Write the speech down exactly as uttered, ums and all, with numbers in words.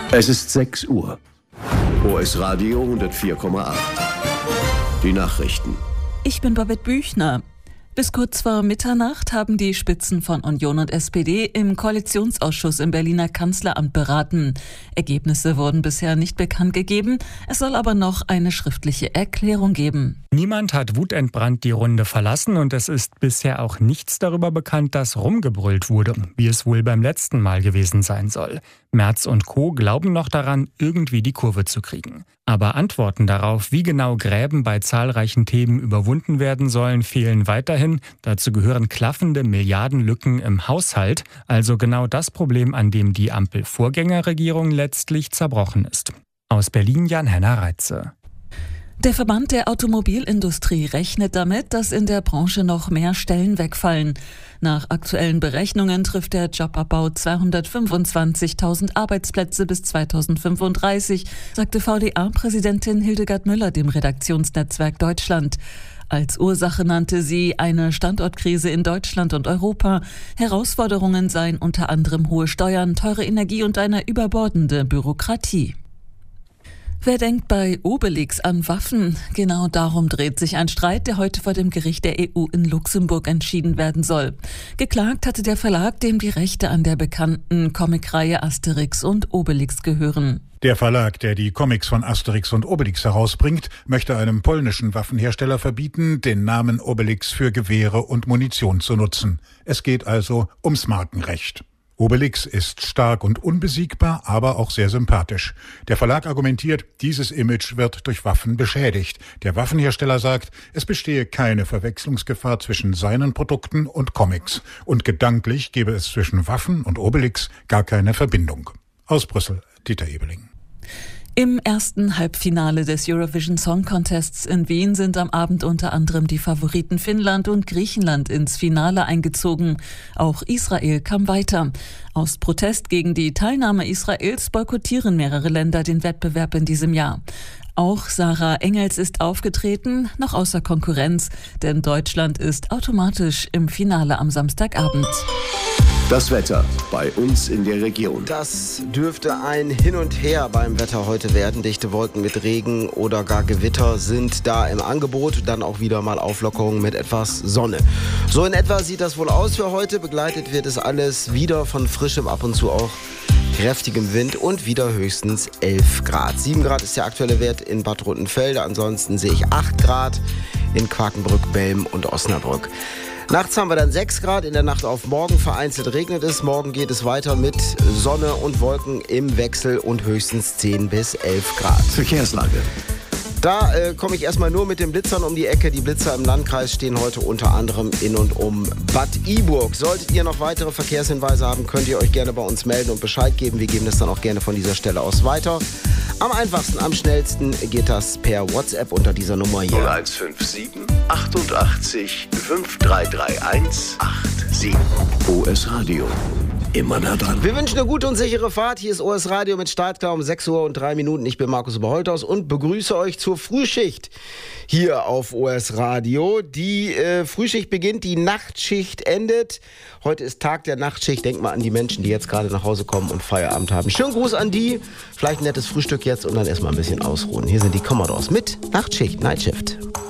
Es ist sechs Uhr. O S Radio hundertvier Komma acht. Die Nachrichten. Ich bin Babette Büchner. Bis kurz vor Mitternacht haben die Spitzen von Union und S P D im Koalitionsausschuss im Berliner Kanzleramt beraten. Ergebnisse wurden bisher nicht bekannt gegeben. Es soll aber noch eine schriftliche Erklärung geben. Niemand hat wutentbrannt die Runde verlassen und es ist bisher auch nichts darüber bekannt, dass rumgebrüllt wurde, wie es wohl beim letzten Mal gewesen sein soll. Merz und Co. glauben noch daran, irgendwie die Kurve zu kriegen. Aber Antworten darauf, wie genau Gräben bei zahlreichen Themen überwunden werden sollen, fehlen weiterhin. Dazu gehören klaffende Milliardenlücken im Haushalt, also genau das Problem, an dem die Ampel-Vorgängerregierung letztlich zerbrochen ist. Aus Berlin Jan-Henner Reitze. Der Verband der Automobilindustrie rechnet damit, dass in der Branche noch mehr Stellen wegfallen. Nach aktuellen Berechnungen trifft der Jobabbau zweihundertfünfundzwanzigtausend Arbeitsplätze bis zweitausendfünfunddreißig, sagte V D A-Präsidentin Hildegard Müller dem Redaktionsnetzwerk Deutschland. Als Ursache nannte sie eine Standortkrise in Deutschland und Europa. Herausforderungen seien unter anderem hohe Steuern, teure Energie und eine überbordende Bürokratie. Wer denkt bei Obelix an Waffen? Genau darum dreht sich ein Streit, der heute vor dem Gericht der E U in Luxemburg entschieden werden soll. Geklagt hatte der Verlag, dem die Rechte an der bekannten Comicreihe Asterix und Obelix gehören. Der Verlag, der die Comics von Asterix und Obelix herausbringt, möchte einem polnischen Waffenhersteller verbieten, den Namen Obelix für Gewehre und Munition zu nutzen. Es geht also ums Markenrecht. Obelix ist stark und unbesiegbar, aber auch sehr sympathisch. Der Verlag argumentiert, dieses Image wird durch Waffen beschädigt. Der Waffenhersteller sagt, es bestehe keine Verwechslungsgefahr zwischen seinen Produkten und Comics. Und gedanklich gebe es zwischen Waffen und Obelix gar keine Verbindung. Aus Brüssel, Dieter Ebeling. Im ersten Halbfinale des Eurovision Song Contests in Wien sind am Abend unter anderem die Favoriten Finnland und Griechenland ins Finale eingezogen. Auch Israel kam weiter. Aus Protest gegen die Teilnahme Israels boykottieren mehrere Länder den Wettbewerb in diesem Jahr. Auch Sarah Engels ist aufgetreten, noch außer Konkurrenz, denn Deutschland ist automatisch im Finale am Samstagabend. Das Wetter bei uns in der Region. Das dürfte ein Hin und Her beim Wetter heute werden. Dichte Wolken mit Regen oder gar Gewitter sind da im Angebot. Dann auch wieder mal Auflockerungen mit etwas Sonne. So in etwa sieht das wohl aus für heute. Begleitet wird es alles wieder von frischem, ab und zu auch kräftigem Wind und wieder höchstens elf Grad. sieben Grad ist der aktuelle Wert in Bad Rotenfelde. Ansonsten sehe ich acht Grad in Quakenbrück, Belm und Osnabrück. Nachts haben wir dann sechs Grad, in der Nacht auf morgen vereinzelt regnet es. Morgen geht es weiter mit Sonne und Wolken im Wechsel und höchstens zehn bis elf Grad. Verkehrslage. Da äh, komme ich erstmal nur mit den Blitzern um die Ecke. Die Blitzer im Landkreis stehen heute unter anderem in und um Bad Iburg. Solltet ihr noch weitere Verkehrshinweise haben, könnt ihr euch gerne bei uns melden und Bescheid geben. Wir geben das dann auch gerne von dieser Stelle aus weiter. Am einfachsten, am schnellsten geht das per WhatsApp unter dieser Nummer hier. null eins fünf sieben achtundachtzig fünf drei drei eins acht sieben. O S Radio. Immer nah dran. Wir wünschen eine gute und sichere Fahrt. Hier ist O S Radio mit Startklar um sechs Uhr und drei Minuten. Ich bin Markus Oberholthaus und begrüße euch zur Frühschicht hier auf O S Radio. Die äh, Frühschicht beginnt, die Nachtschicht endet. Heute ist Tag der Nachtschicht. Denkt mal an die Menschen, die jetzt gerade nach Hause kommen und Feierabend haben. Schönen Gruß an die. Vielleicht ein nettes Frühstück jetzt und dann erstmal ein bisschen ausruhen. Hier sind die Commodores mit Nachtschicht, Nightshift.